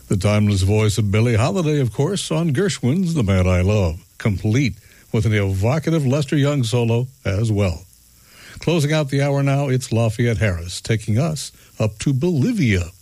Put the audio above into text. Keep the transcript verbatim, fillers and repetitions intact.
The timeless voice of Billie Holiday, of course, on Gershwin's The Man I Love, complete with an evocative Lester Young solo as well. Closing out the hour now, it's Lafayette Harris taking us up to Bolivia.